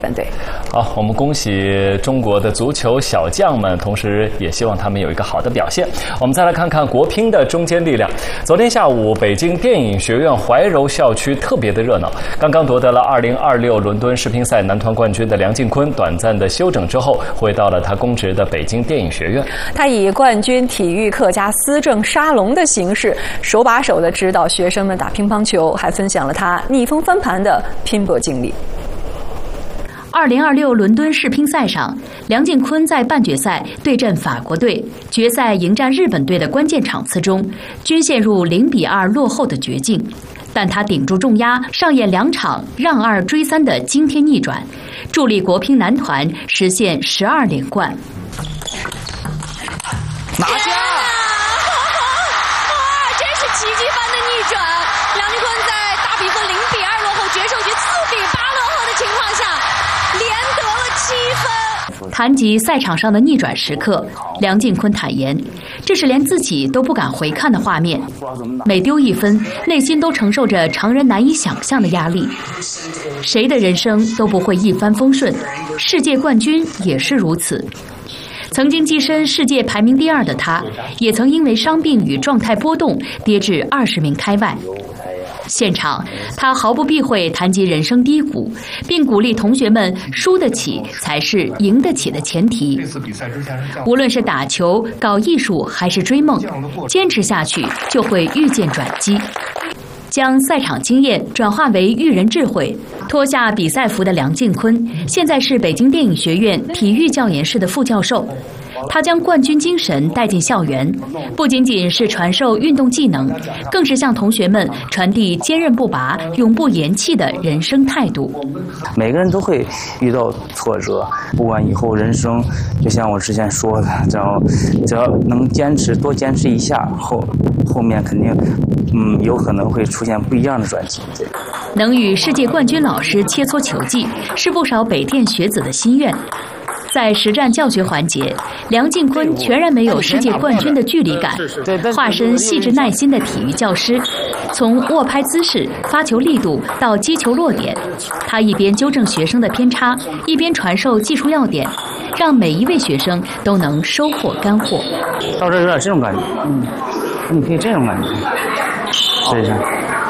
队。 好，我们恭喜中国的足球小将们，同时也希望他们有一个好的表现。我们再来看看国乒的中坚力量。昨天下午，北京电影学院怀柔校区特别的热闹。刚刚夺得了2026伦敦世乒赛男团冠军的梁靖昆，短暂的休整之后，回到了他公职的北京电影学院。 他以冠军体育课加思政沙龙的形式，手把手的指导学生们打乒乓球，还分享了他逆风翻盘的拼搏经历。 2026伦敦世乒赛上，梁靖昆在半决赛对阵法国队，决赛迎战日本队的关键场次中，均陷入0-2落后的绝境。但他顶住重压，上演2场让2追3的惊天逆转，助力国乒男团实现12连冠。 拿下！ 哇，真是奇迹般的逆转！梁靖昆在大比分0-2落后决胜局4-8落后的情况下，连得了7分。 谈及赛场上的逆转时刻，梁靖昆坦言，这是连自己都不敢回看的画面。每丢1分，内心都承受着常人难以想象的压力。谁的人生都不会一帆风顺，世界冠军也是如此。曾经跻身世界排名第2的他，也曾因为伤病与状态波动跌至20名开外。现场，他毫不避讳谈及人生低谷，并鼓励同学们输得起才是赢得起的前提。无论是打球、搞艺术还是追梦，坚持下去就会遇见转机。将赛场经验转化为育人智慧，脱下比赛服的梁靖昆，现在是北京电影学院体育教研室的副教授。他将冠军精神带进校园，不仅仅是传授运动技能，更是向同学们传递坚韧不拔、永不言弃的人生态度。 每个人都会遇到挫折，不管以后人生，就像我之前说的，只要能坚持，多坚持一下，后面肯定，有可能会出现不一样的转机。 能与世界冠军老师切磋球技，是不少北电学子的心愿。在实战教学环节，梁靖昆全然没有世界冠军的距离感，化身细致耐心的体育教师。从握拍姿势、发球力度到击球落点，他一边纠正学生的偏差，一边传授技术要点，让每一位学生都能收获干货。 到这有点这种感觉，你可以这种感觉，试一下。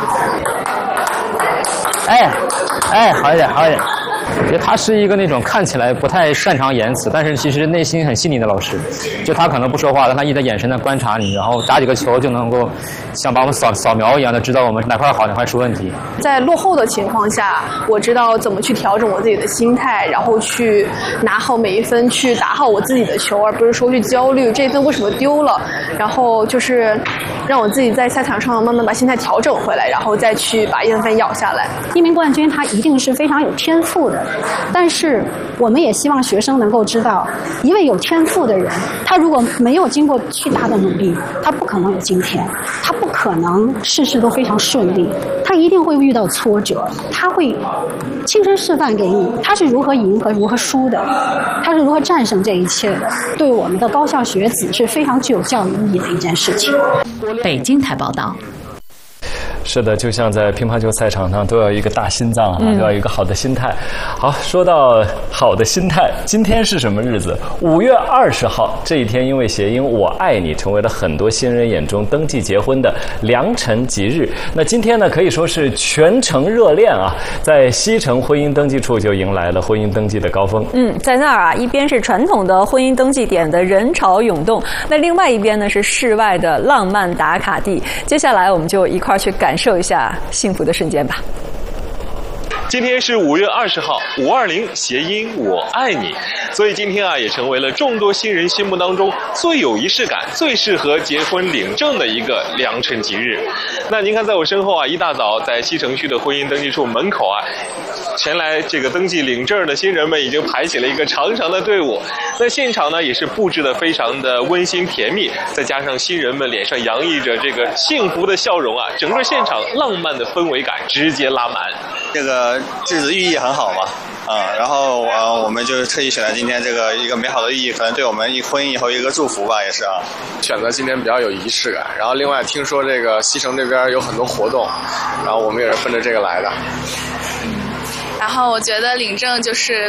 好一点，好一点。 我觉得他是一个那种看起来不太擅长言辞，但是其实内心很细腻的老师。就他可能不说话，但他一直眼神在观察你，然后打几个球就能够像把我们扫描一样的知道我们哪块好哪块出问题。 在落后的情况下，我知道怎么去调整我自己的心态，然后去拿好每一分，去打好我自己的球，而不是说去焦虑这一分为什么丢了，然后就是让我自己在赛场上慢慢把心态调整回来，然后再去把1分咬下来。 一名冠军他一定是非常有天赋的，但是我们也希望学生能够知道，一位有天赋的人，他如果没有经过巨大的努力，他不可能有今天，他不可能事事都非常顺利，他一定会遇到挫折，他会亲身示范给你，他是如何赢和如何输的，他是如何战胜这一切的，对我们的高校学子是非常具有教育意义的一件事情。 北京台报道。 是的，就像在乒乓球赛场上都要一个大心脏都要一个好的心态。好，说到好的心态，今天是什么日子？5月20号这一天，因为谐音"我爱你"，成为了很多新人眼中登记结婚的良辰吉日。那今天呢，可以说是全城热恋啊，在西城婚姻登记处就迎来了婚姻登记的高峰。 在那儿啊，一边是传统的婚姻登记点的人潮涌动，那另外一边呢是室外的浪漫打卡地。接下来我们就一块儿去感受一下幸福的瞬间吧。 今天是5月20号，520谐音"我爱你"，所以今天啊也成为了众多新人心目当中最有仪式感、最适合结婚领证的一个良辰吉日。那您看，在我身后啊，一大早在西城区的婚姻登记处门口啊，前来这个登记领证的新人们已经排起了一个长长的队伍。那现场呢也是布置得非常的温馨甜蜜，再加上新人们脸上洋溢着这个幸福的笑容啊，整个现场浪漫的氛围感直接拉满。 这个日子寓意很好嘛，然后我们就特意选了今天这个一个美好的寓意，可能对我们婚姻以后一个祝福吧，也是啊。 选择今天比较有仪式感，然后另外听说这个西城这边有很多活动，然后我们也是奔着这个来的。 然后我觉得领证就是